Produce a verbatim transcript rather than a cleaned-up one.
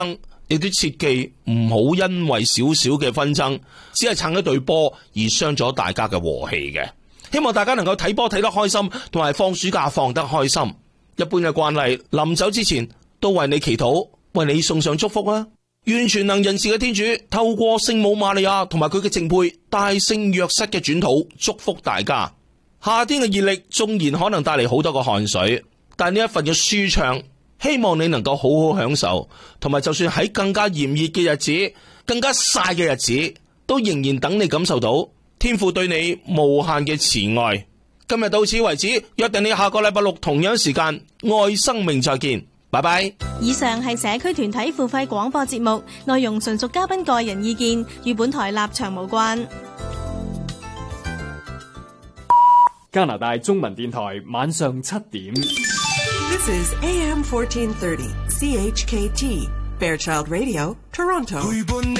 亦都切記唔好因為少少嘅紛爭，只係撐一隊波而傷咗大家嘅和氣嘅。希望大家能夠睇波睇得開心，同埋放暑假放得開心。一般嘅慣例，臨走之前都為你祈禱，為你送上祝福啦。願全能仁慈嘅天主透過聖母瑪利亞同埋佢嘅淨配大聖若瑟嘅轉禱，祝福大家。夏天嘅熱力縱然可能帶嚟好多個汗水，但呢一份嘅舒暢，希望你能夠好好享受，同埋就算喺更加炎熱嘅日子、更加曬嘅日子，都仍然等你感受到天父對你無限嘅慈愛。今日到此為止，約定你下個禮拜六同樣時間愛生命再見，拜拜。 以上係社區團體付費廣播節目，內容純屬嘉賓個人意見，與本台立場無關。 加拿大中文電台晚上七點。 This is A M fourteen thirty C H K T Fairchild Radio, Toronto.